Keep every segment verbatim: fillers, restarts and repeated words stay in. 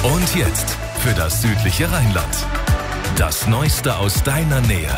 Und jetzt für das südliche Rheinland. Das Neueste aus deiner Nähe.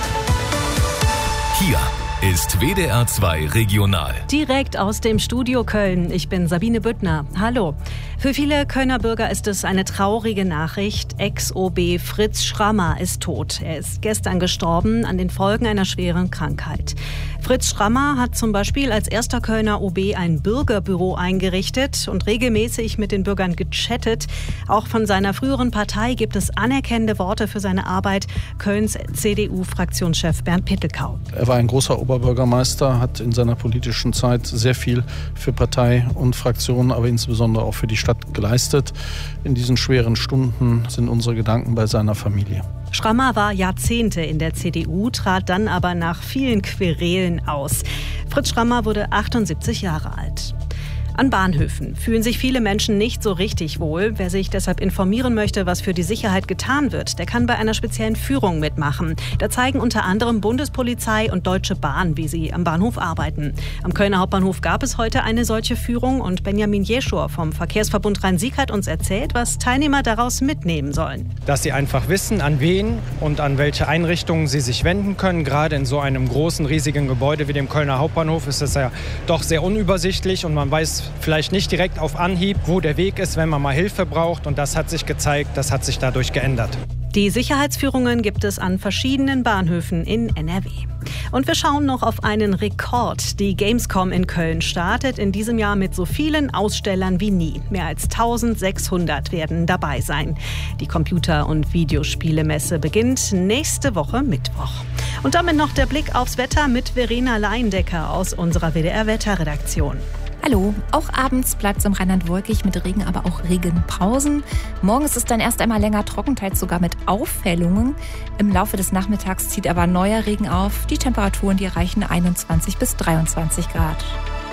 Hier ist W D R zwei Regional. Direkt aus dem Studio Köln. Ich bin Sabine Büttner. Hallo. Für viele Kölner Bürger ist es eine traurige Nachricht. Ex-O B Fritz Schrammer ist tot. Er ist gestern gestorben an den Folgen einer schweren Krankheit. Fritz Schrammer hat zum Beispiel als erster Kölner O B ein Bürgerbüro eingerichtet und regelmäßig mit den Bürgern gechattet. Auch von seiner früheren Partei gibt es anerkennende Worte für seine Arbeit. Kölns C D U-Fraktionschef Bernd Pittelkau. Er war ein großer Oberbürgermeister, hat in seiner politischen Zeit sehr viel für Partei und Fraktion, aber insbesondere auch für die Stadt geleistet. In diesen schweren Stunden sind unsere Gedanken bei seiner Familie. Schrammer war Jahrzehnte in der C D U, trat dann aber nach vielen Querelen aus. Fritz Schrammer wurde achtundsiebzig Jahre alt. An Bahnhöfen fühlen sich viele Menschen nicht so richtig wohl. Wer sich deshalb informieren möchte, was für die Sicherheit getan wird, der kann bei einer speziellen Führung mitmachen. Da zeigen unter anderem Bundespolizei und Deutsche Bahn, wie sie am Bahnhof arbeiten. Am Kölner Hauptbahnhof gab es heute eine solche Führung und Benjamin Jeschor vom Verkehrsverbund Rhein-Sieg hat uns erzählt, was Teilnehmer daraus mitnehmen sollen. Dass sie einfach wissen, an wen und an welche Einrichtungen sie sich wenden können. Gerade in so einem großen, riesigen Gebäude wie dem Kölner Hauptbahnhof ist es ja doch sehr unübersichtlich und man weiß vielleicht nicht direkt auf Anhieb, wo der Weg ist, wenn man mal Hilfe braucht. Und das hat sich gezeigt, das hat sich dadurch geändert. Die Sicherheitsführungen gibt es an verschiedenen Bahnhöfen in N R W. Und wir schauen noch auf einen Rekord. Die Gamescom in Köln startet in diesem Jahr mit so vielen Ausstellern wie nie. Mehr als eintausendsechshundert werden dabei sein. Die Computer- und Videospielemesse beginnt nächste Woche Mittwoch. Und damit noch der Blick aufs Wetter mit Verena Leindecker aus unserer W D R-Wetterredaktion. Hallo, auch abends bleibt es im Rheinland wolkig mit Regen, aber auch Regenpausen. Morgen ist es dann erst einmal länger trocken, teils sogar mit Aufhellungen. Im Laufe des Nachmittags zieht aber neuer Regen auf. Die Temperaturen, die erreichen einundzwanzig bis dreiundzwanzig Grad.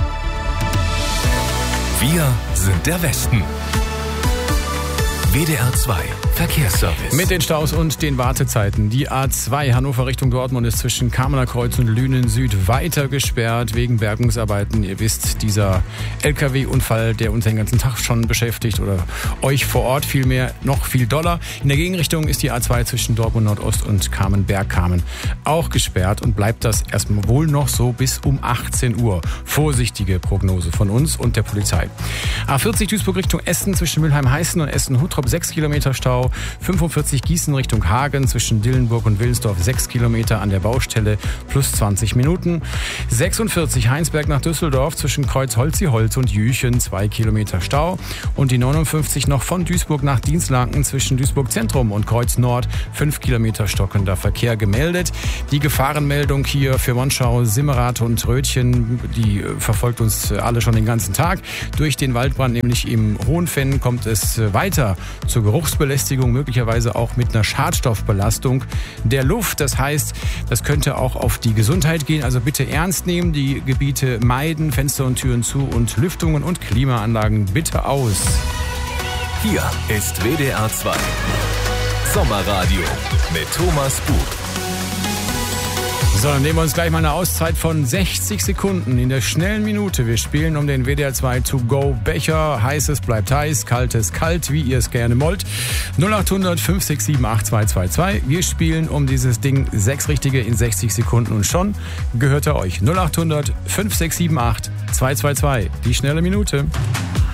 Wir sind der Westen. W D R zwei Verkehrsservice. Mit den Staus und den Wartezeiten. Die A zwei Hannover Richtung Dortmund ist zwischen Kamener Kreuz und Lünen Süd weiter gesperrt wegen Bergungsarbeiten. Ihr wisst, dieser L K W-Unfall, der uns den ganzen Tag schon beschäftigt oder euch vor Ort vielmehr noch viel doller. In der Gegenrichtung ist die A zwei zwischen Dortmund Nordost und Kamen-Bergkamen auch gesperrt und bleibt das erstmal wohl noch so bis um achtzehn Uhr. Vorsichtige Prognose von uns und der Polizei. A vierzig Duisburg Richtung Essen zwischen Mülheim-Heißen und Essen-Huttrop sechs Kilometer Stau. fünfundvierzig Gießen Richtung Hagen zwischen Dillenburg und Wilnsdorf sechs Kilometer an der Baustelle plus zwanzig Minuten. sechsundvierzig Heinsberg nach Düsseldorf zwischen Kreuz-Holzi-Holz und Jüchen zwei Kilometer Stau. Und die neunundfünfzig noch von Duisburg nach Dienstlaken zwischen Duisburg Zentrum und Kreuz Nord fünf Kilometer stockender Verkehr gemeldet. Die Gefahrenmeldung hier für Monschau, Simmerath und Rötchen, die verfolgt uns alle schon den ganzen Tag. Durch den Waldbrand, nämlich im Hohenfenn, kommt es weiter zur Geruchsbelästigung, möglicherweise auch mit einer Schadstoffbelastung der Luft. Das heißt, das könnte auch auf die Gesundheit gehen. Also bitte ernst nehmen, die Gebiete meiden, Fenster und Türen zu und Lüftungen und Klimaanlagen bitte aus. Hier ist W D R zwei Sommerradio mit Thomas Buch. So, dann nehmen wir uns gleich mal eine Auszeit von sechzig Sekunden in der schnellen Minute. Wir spielen um den W D R zwei To-Go-Becher. Heißes bleibt heiß, kaltes kalt, wie ihr es gerne wollt. null acht hundert fünf sechs sieben acht zwei zwei zwei. Wir spielen um dieses Ding sechs Richtige in sechzig Sekunden und schon gehört er euch. null acht hundert fünf sechs sieben acht zwei zwei zwei. Die schnelle Minute.